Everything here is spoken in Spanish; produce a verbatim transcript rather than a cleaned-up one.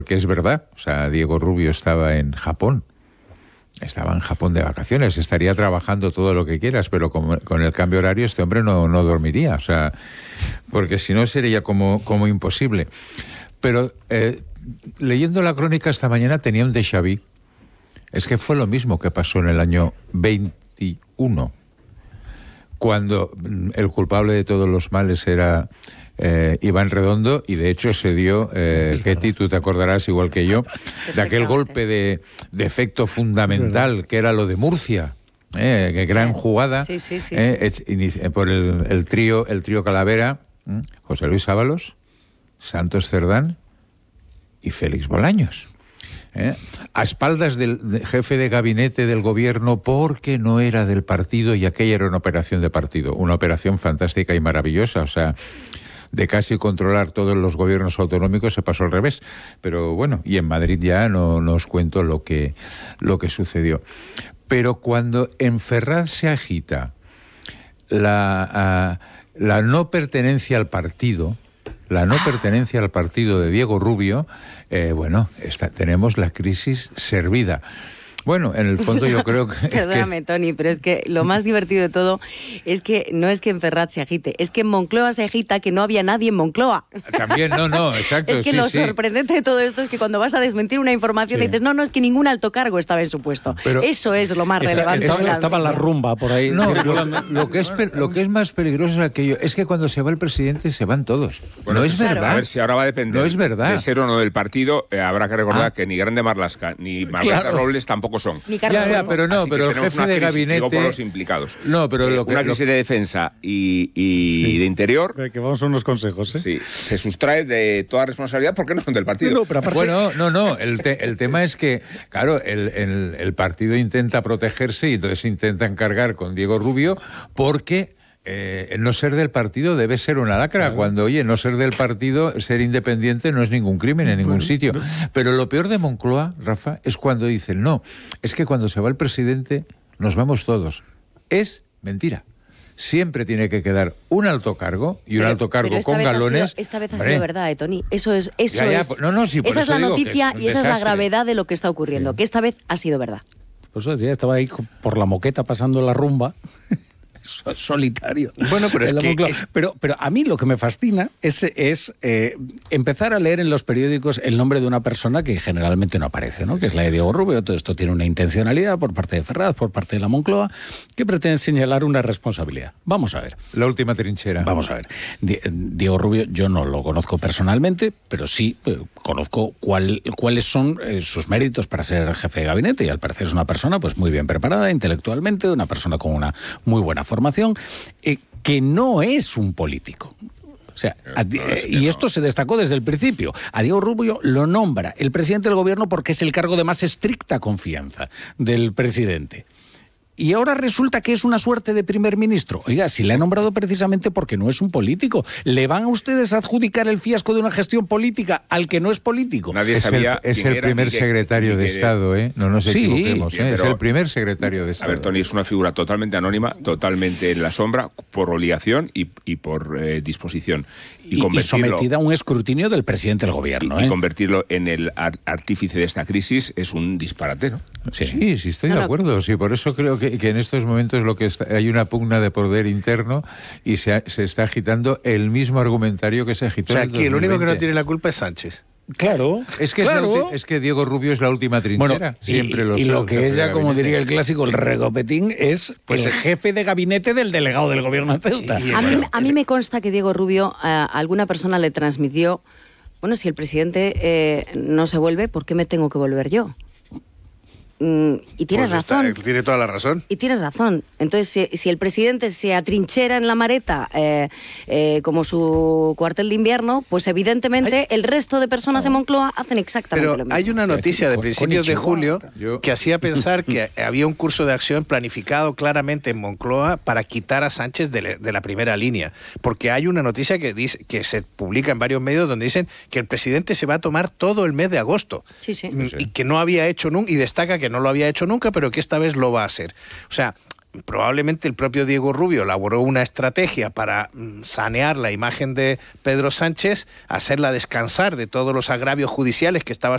que es verdad. O sea, Diego Rubio estaba en Japón. Estaba en Japón de vacaciones, estaría trabajando todo lo que quieras, pero con, con el cambio horario este hombre no, no dormiría, o sea, porque si no sería como, como imposible. Pero eh, leyendo la crónica esta mañana tenía un déjà vu. Es que fue lo mismo que pasó en el año veintiuno, cuando el culpable de todos los males era eh, Iván Redondo, y de hecho se dio, eh, Ketty, tú te acordarás igual que yo, de aquel golpe de, de efecto fundamental que era lo de Murcia, eh, que gran sí. jugada, sí, sí, sí, eh, sí. es, por el, el trío el trío Calavera, ¿eh? José Luis Ábalos, Santos Cerdán y Félix Bolaños. ¿Eh? A espaldas del de jefe de gabinete del gobierno, porque no era del partido, y aquella era una operación de partido, una operación fantástica y maravillosa, o sea, de casi controlar todos los gobiernos autonómicos se pasó al revés. Pero bueno, y en Madrid ya no, no os cuento lo que, lo que sucedió. Pero cuando en Ferraz se agita la, uh, la no pertenencia al partido, la no pertenencia al partido de Diego Rubio, eh, bueno, esta, tenemos la crisis servida. Bueno, en el fondo yo creo que... Perdóname, que... Tony, pero es que lo más divertido de todo es que no es que en Ferraz se agite, es que en Moncloa se agita que no había nadie en Moncloa. También, no, no, exacto. Es que sí, lo sí. sorprendente de todo esto es que cuando vas a desmentir una información sí. dices, no, no, es que ningún alto cargo estaba en su puesto. Pero eso es lo más está, relevante. Estaba, la, estaba la rumba por ahí. No, lo, lo, que es, lo que es más peligroso es aquello, es que cuando se va el presidente se van todos. Bueno, no es claro. verdad. A ver si ahora va a depender no es verdad. de ser o no del partido. Eh, habrá que recordar ah. que ni Grande Marlaska ni Margarita claro. Robles tampoco son. Ni Carlos. Ya, ya, pero no, Así pero el jefe de crisis, gabinete... digo por los implicados. No, pero eh, lo que... Una crisis lo... de defensa y, y sí. de interior... Que vamos a unos consejos, ¿eh? Sí, se sustrae de toda responsabilidad porque no son del partido. No, pero aparte... Bueno, no, no, el, te, el tema es que, claro, el, el, el partido intenta protegerse y entonces intenta encargar con Diego Rubio porque... Eh, el no ser del partido debe ser una lacra, claro. Cuando, oye, no ser del partido, ser independiente no es ningún crimen en ningún sitio. Pero lo peor de Moncloa, Rafa, es cuando dicen, no, es que cuando se va el presidente nos vamos todos. Es mentira. Siempre tiene que quedar un alto cargo y un pero, alto cargo con galones. Sido, esta vez ha sido verdad, eh, Tony. Eso es, eso ya, ya, es. no, no, sí, esa es la noticia es y esa desastre. es la gravedad de lo que está ocurriendo. Sí. Que esta vez ha sido verdad. Pues eso decía, estaba ahí por la moqueta pasando la rumba. Solitario. Bueno, pero es que es... pero, pero a mí lo que me fascina es, es eh, empezar a leer en los periódicos el nombre de una persona que generalmente no aparece, ¿no? Que es la de Diego Rubio. Todo esto tiene una intencionalidad por parte de Ferraz, por parte de la Moncloa, que pretende señalar una responsabilidad. Vamos a ver. La última trinchera. Vamos a ver. Diego Rubio yo no lo conozco personalmente, pero sí eh, conozco cuál, cuáles son eh, sus méritos para ser jefe de gabinete, y al parecer es una persona pues muy bien preparada intelectualmente, una persona con una muy buena formación, eh, que no es un político. O sea, a, eh, y esto se destacó desde el principio. A Diego Rubio lo nombra el presidente del gobierno porque es el cargo de más estricta confianza del presidente. Y ahora resulta que es una suerte de primer ministro. Oiga, si le ha nombrado precisamente porque no es un político. ¿Le van a ustedes a adjudicar el fiasco de una gestión política al que no es político? Nadie es sabía el, es el primer secretario de Estado, ¿eh? No nos sí, equivoquemos, bien, ¿eh? pero, es el primer secretario de Estado. A ver, Tony, es una figura totalmente anónima, totalmente en la sombra, por obligación y, y por eh, disposición. Y, y, y sometida a un escrutinio del presidente del gobierno. Y, ¿eh? y convertirlo en el artífice de esta crisis es un disparate, ¿no? Sí, sí, sí estoy no, de acuerdo. Sí, por eso creo que, que en estos momentos lo que está, hay una pugna de poder interno y se, ha, se está agitando el mismo argumentario que se agitó. O sea, en el aquí el único que no tiene la culpa es es Sánchez. Claro, es que, claro. Es, es que Diego Rubio es la última trinchera. Bueno, siempre y, lo y son, lo que es ya, como diría el clásico, el regopetín, es pues el es... jefe de gabinete del delegado del gobierno de Ceuta. Y, y a, mí, a mí me consta que Diego Rubio, a alguna persona le transmitió, bueno, si el presidente eh, no se vuelve, ¿por qué me tengo que volver yo? Y tienes pues razón. Está, tiene toda la razón. Y tienes razón. Entonces, si, si el presidente se atrinchera en la Mareta eh, eh, como su cuartel de invierno, pues evidentemente hay... el resto de personas no. en Moncloa hacen exactamente Pero lo mismo. Hay una noticia de principios de julio Yo... que hacía pensar que había un curso de acción planificado claramente en Moncloa para quitar a Sánchez de, le, de la primera línea. Porque hay una noticia que, dice, que se publica en varios medios donde dicen que el presidente se va a tomar todo el mes de agosto. Sí, sí. Y que no había hecho nunca, y destaca que no lo había hecho nunca, pero que esta vez lo va a hacer. O sea, probablemente el propio Diego Rubio elaboró una estrategia para sanear la imagen de Pedro Sánchez, hacerla descansar de todos los agravios judiciales que estaba